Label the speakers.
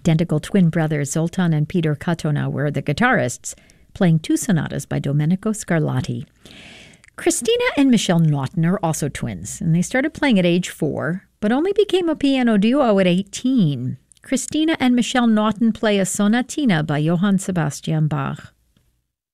Speaker 1: identical twin brothers Zoltan and Peter Katona were the guitarists, playing 2 sonatas by Domenico Scarlatti. Christina and Michelle Naughton are also twins, and they started playing at age 4, but only became a piano duo at 18. Christina and Michelle Naughton play a sonatina by Johann Sebastian Bach.